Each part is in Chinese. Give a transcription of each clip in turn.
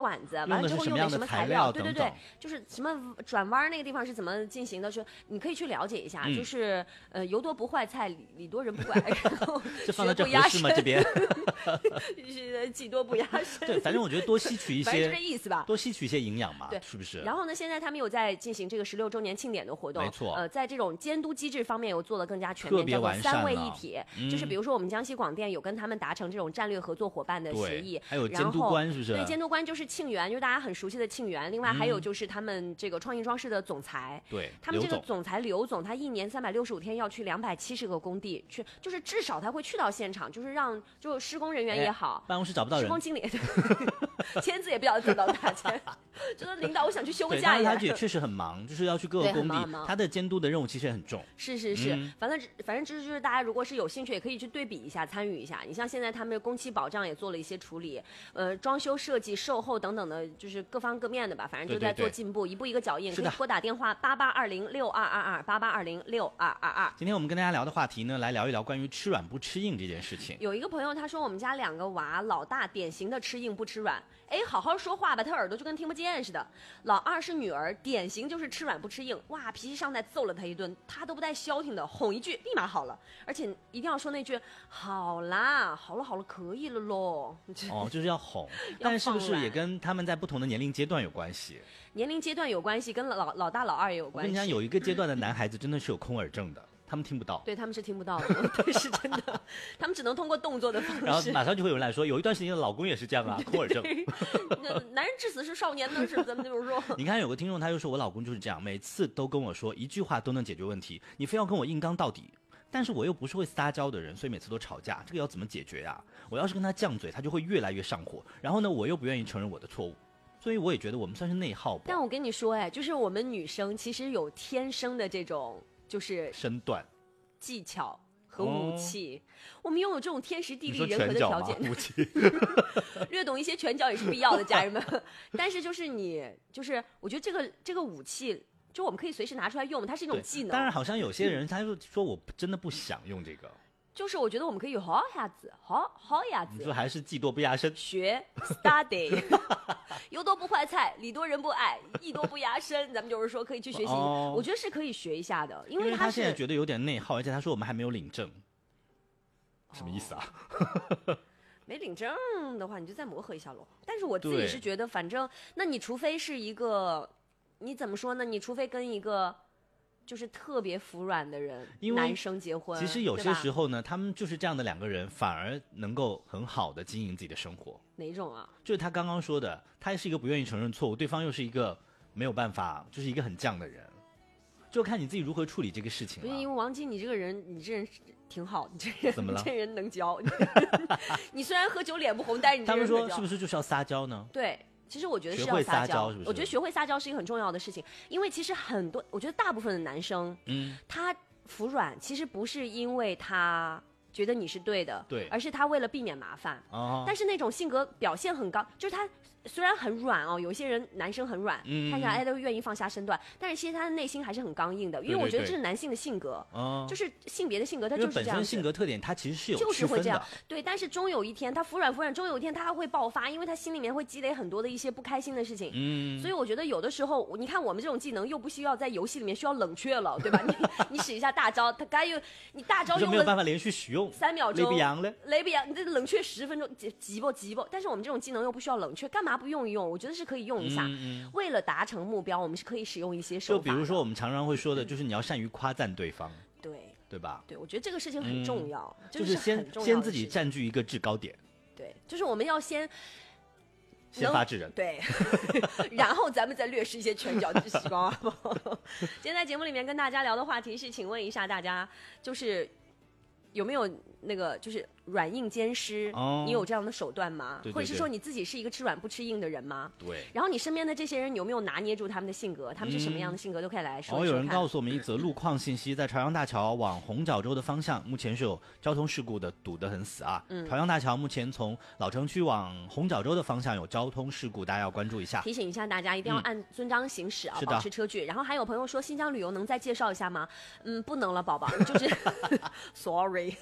管子，完了之后用的什么材料，对对对，就是什么转弯那个地方是怎么进行的，说你可以去了解一下，就是油多不坏菜，礼多人不怪，然后这放到这合适吗？这边是技多不压身。 对，反正我觉得多吸取一些， 反正这个意思吧， 多吸取一些营养嘛， 对， 是不是？ 然后呢，现在他们有在进行这个16周年庆典的活动， 没错， 在这种监督机制方面有做得更加全面，叫做3位一体，就是比如说我们江西广电有跟他们达成这种战略合作伙伴的协议， 还有监督官是不是？ 对，监督官就是庆元，就是大家很熟悉的庆元，另外还有就是他们这个创意装饰的总裁， 对， 他们这个总裁刘总，他1年365天要去270个工地去，就是至少他会去到现场，就是让就施工人员也好， 办公室找不到人， 施工经理签字也不要得到大签，就是领导我想去休个假呀。 他也确实很忙，就是要去各个工地，他的监督的任务其实也很重。 是，反正就是大家如果是有兴趣，也可以去对比一下，参与一下。你像现在他们的工期保障也做了一些处理，装修设计、售后等等的，就是各方各面的吧，反正都在做进步，一步一个脚印。可以拨打电话8820622288206222。 今天我们跟大家聊的话题呢，来聊一聊关于吃软不吃硬这件事情。 有一个朋友他说我们家2个娃，老大典型的吃硬不吃软，哎，好好说话吧，他耳朵就跟听不见似的。老二是女儿，典型就是吃软不吃硬，哇，脾气上来揍了他一顿，他都不带消停的，哄一句立马好了，而且一定要说那句好啦，好了，可以了咯。 哦，就是要哄，但是不是也跟他们在不同的年龄阶段有关系？ 年龄阶段有关系，跟老大老二也有关系。 我跟你讲，有一个阶段的男孩子真的是有空耳症的。他们听不到， 对，他们是听不到的，对，是真的，他们只能通过动作的方式。 然后马上就会有人来说，有一段时间的老公也是这样啊，空耳症。 男人至死是少年的，是咱们就是说。 你看有个听众他就说，我老公就是这样，每次都跟我说一句话都能解决问题，你非要跟我硬刚到底。但是我又不是会撒娇的人，所以每次都吵架，这个要怎么解决呀？我要是跟他犟嘴，他就会越来越上火。然后呢，我又不愿意承认我的错误。所以我也觉得我们算是内耗吧。 但我跟你说，哎，就是我们女生其实有天生的这种就是身段。 技巧和武器，我们拥有这种天时地利人和的条件。 武器略懂一些拳脚也是必要的，家人们。但是就是我觉得这个武器，就我们可以随时拿出来用，它是一种技能。 当然，好像有些人他就说我真的不想用这个。 就是我觉得我们可以好下子，好呀子。 你说还是技多不压身？ 学 study， 油多不坏菜，礼多人不爱，艺多不压身。咱们就是说可以去学习，我觉得是可以学一下的，因为他现在觉得有点内耗，而且他说我们还没有领证，什么意思啊？ 没领证的话，你就再磨合一下喽。但是我自己是觉得，反正那你除非是一个，你怎么说呢？你除非跟一个。就是特别服软的人，男生结婚， 其实有些时候呢，他们就是这样的2个人，反而能够很好的经营自己的生活。 哪种啊？ 就是他刚刚说的，他是一个不愿意承认错误，对方又是一个没有办法，就是一个很犟的人，就看你自己如何处理这个事情了。 不是因为王晶，你这人挺好，你这人怎么了？ 这人能教。你虽然喝酒脸不红，但是你这人他们说是不是就是要撒娇呢？ 对。其实我觉得是要撒娇， 是不是？ 我觉得学会撒娇是一个很重要的事情，因为其实我觉得大部分的男生，他服软其实不是因为他觉得你是对的， 对， 而是他为了避免麻烦。但是那种性格表现很高，就是他虽然很软哦，有些人男生很软，看起来都愿意放下身段，但是其实他的内心还是很刚硬的，因为我觉得这是男性的性格，就是性别的性格，他就是这样子。 本身性格特点，他其实是有就是会这样，对。但是终有一天，他服软，终有一天他会爆发，因为他心里面会积累很多的一些不开心的事情。所以我觉得有的时候，你看我们这种技能又不需要在游戏里面需要冷却了，对吧？你使一下大招，他该有你大招用了没有办法连续使用 3秒钟， 雷比扬了， 雷比扬，你这冷却10分钟，急不？但是我们这种技能又不需要冷却，干嘛不用一用？我觉得是可以用一下。为了达成目标，我们是可以使用一些手法。 就比如说我们常常会说的，就是你要善于夸赞对方，对吧？ 对，我觉得这个事情很重要， 就是先自己占据一个制高点。 对，就是我们要先发制人， 对，然后咱们再略施一些拳脚之习惯。今天在节目里面跟大家聊的话题是，请问一下大家，就是有没有那个就是软硬兼施，你有这样的手段吗？ 对， 或者是说你自己是一个吃软不吃硬的人吗？ 对。 然后你身边的这些人有没有拿捏住他们的性格？他们是什么样的性格？都可以来说一说看。 有人告诉我们一则路况信息，在朝阳大桥往虹角洲的方向，目前是有交通事故的，堵得很死啊。朝阳大桥目前从老城区往虹角洲的方向有交通事故，大家要关注一下。 提醒一下大家，一定要按遵章行驶啊，保持车距。然后还有朋友说新疆旅游能再介绍一下吗？不能了，宝宝，就是sorry。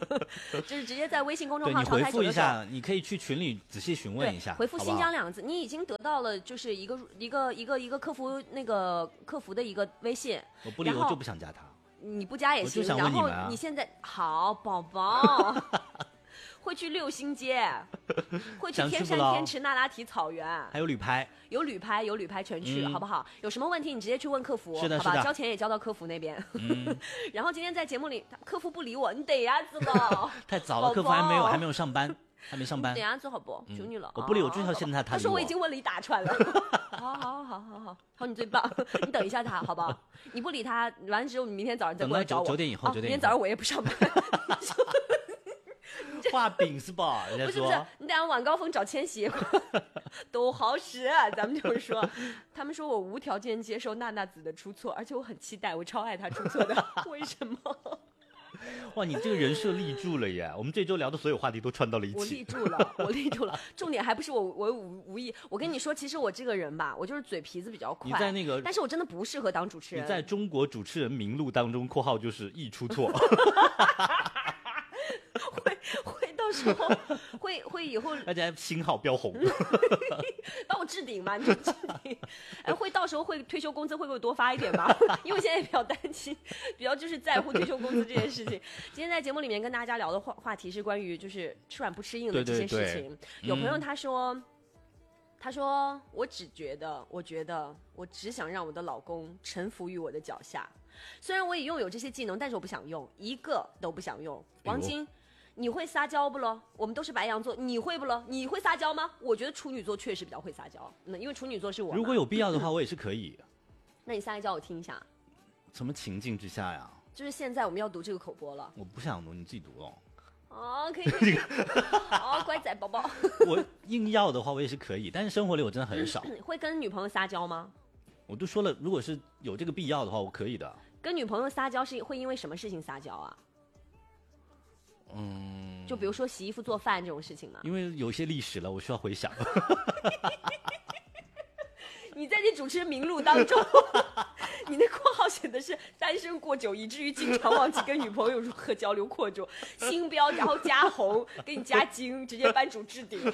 就是直接在微信公众对你号潮台回复一 969。 下，你可以去群里仔细询问一下， 回复好不好新疆两个字，你已经得到了就是一个客服的一个微信， 我不理由就不想加他。 你不加也行。 我就想然后问你们啊你现在好宝宝，会去六星街，会去想天山吃不捞天池那拉提草原， 还有旅拍， 有旅拍全去，好不好？有什么问题你直接去问客服， 是的好吧？ 是的交钱也交到客服那边。然后今天在节目里，客服不理我，你等呀子了。 太早了，客服宝宝还没有上班，还没上班等。下子好不？求你了。 我不理，我就要现在他说我已经问了一大串了。好，你最棒，你等一下他，好不好？你不理他，完了之后你明天早上再过来找我。 等到9点以后，9点以后明天早上我也不上班。 画饼是吧？人家不是，你等下晚高峰找千玺都好使，咱们就是说，他们说我无条件接受娜娜子的出错，而且我很期待，我超爱她出错的，为什么？ 哇，你这个人设立住了耶！我们这周聊的所有话题都串到了一起。 我立住了。重点还不是我无意。我跟你说，其实我这个人吧，我就是嘴皮子比较快。 你在那个， 但是我真的不适合当主持人。 你在中国主持人名录当中，括号就是易出错。 会到时候会以后大家星号标红， 帮我置顶嘛，你就置顶。会到时候会退休工资会不会多发一点吧？因为我现在也比较担心，比较就是在乎退休工资这件事情。今天在节目里面跟大家聊的话题是关于就是吃软不吃硬的这些事情。有朋友他说我觉得我只想让我的老公臣服于我的脚下。虽然我也拥有这些技能，但是我不想用，一个都不想用。王晶，你会撒娇不咯？我们都是白羊座，你会不咯？你会撒娇吗？我觉得处女座确实比较会撒娇，因为处女座是我。 如果有必要的话，我也是可以。 那你撒一娇我听一下。 什么情境之下呀？ 就是现在我们要读这个口播了。 我不想读，你自己读哦。 哦，可以。哦，乖仔宝宝。 我硬要的话，我也是可以，但是生活里我真的很少。 会跟女朋友撒娇吗？ 我都说了，如果是有这个必要的话，我可以的。 跟女朋友撒娇是会因为什么事情撒娇啊？就比如说洗衣服做饭这种事情嘛。 因为有些历史了，我需要回想。 你在你主持人名录当中，你的括号写的是单身过久，以至于经常忘记跟女朋友如何交流扩充，星标然后加红，给你加金，直接班主置顶。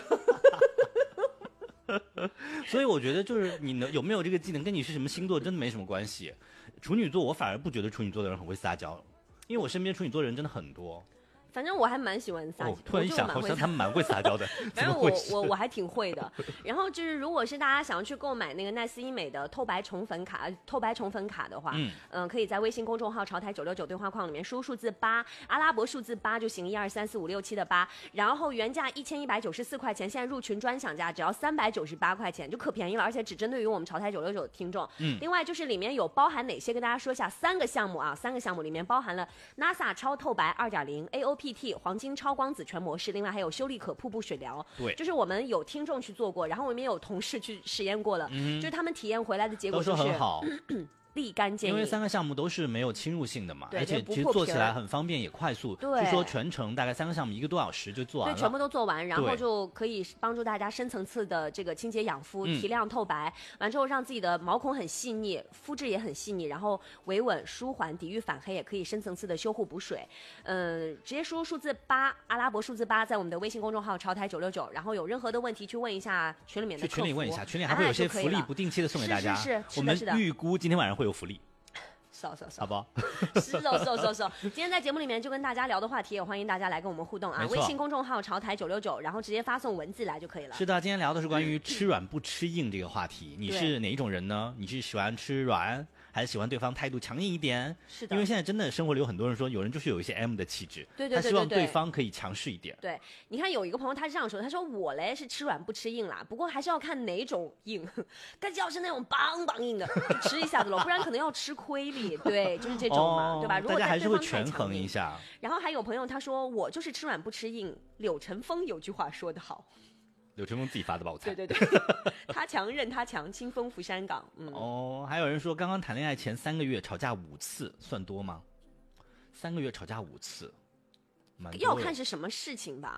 所以我觉得就是你有没有这个技能，跟你是什么星座真的没什么关系。处女座我反而不觉得处女座的人很会撒娇，因为我身边处女座的人真的很多。 反正我还蛮喜欢撒娇， 突然一想，好像他们蛮会撒娇的。 反正我还挺会的。然后就是，如果是大家想要去购买那个奈斯医美的透白宠粉卡的话，可以在微信公众号潮台969对话框里面输入数字8，阿拉伯数字8就行，1234567的8。然后原价1194块钱，现在入群专享价只要398块钱，就可便宜了，而且只针对于我们潮台969的听众。另外就是里面有包含哪些，跟大家说一下，3个项目啊，3个项目里面包含了 NASA 超透白2.0 AOPT 黄金超光子全模式，另外还有修丽可瀑布水疗。 对， 就是我们有听众去做过，然后我们也有同事去实验过了，就是他们体验回来的结果都说很好。 立竿见影， 因为3个项目都是没有侵入性的嘛，而且其实做起来很方便也快速。据说全程大概3个项目1个多小时就做完了， 对，全部都做完，然后就可以帮助大家深层次的这个清洁养肤、提亮透白，完之后让自己的毛孔很细腻，肤质也很细腻，然后维稳舒缓、抵御反黑，也可以深层次的修护补水。直接输入数字8，阿拉伯数字8，在我们的微信公众号潮台969，然后有任何的问题去问一下群里面的客服， 去群里问一下，群里还会有些福利不定期的送给大家。 是我们预估今天晚上会有福利。 少， 好不好？ 是。今天在节目里面就跟大家聊的话题，也欢迎大家来跟我们互动啊！微信公众号潮台969，然后直接发送文字来就可以了。 是的，今天聊的是关于吃软不吃硬这个话题。你是哪一种人呢？你是喜欢吃软，还是喜欢对方态度强硬一点？ 是的， 因为现在真的生活里有很多人说，有人就是有一些 M 的气质， 对， 他希望对方可以强势一点。 对，你看有一个朋友他是这样说，他说我嘞是吃软不吃硬啦，不过还是要看哪种硬，但是要是那种棒棒硬的，就吃一下子了，不然可能要吃亏里。对，就是这种嘛，对吧？如果大家还是会权衡一下。 然后还有朋友他说我就是吃软不吃硬，柳成风有句话说得好。 柳成风自己发的吧，我猜。 对，他强任他强，清风拂山岗。 还有人说刚刚谈恋爱前3个月吵架5次，算多吗？3个月吵架5次，蛮多的。 要看是什么事情吧。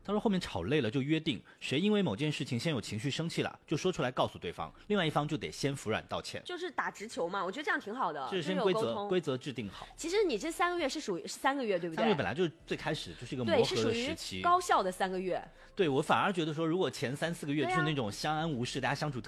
他说后面吵累了就约定，谁因为某件事情先有情绪生气了，就说出来告诉对方，另外一方就得先服软道歉， 就是打直球嘛，我觉得这样挺好的， 这是先规则制定好。 其实你这3个月是属于3个月，对不对？3 个月本来就是最开始就是一个磨合的时期， 高效的3个月。 对，我反而觉得说，如果前3、4个月就是那种相安无事，大家相处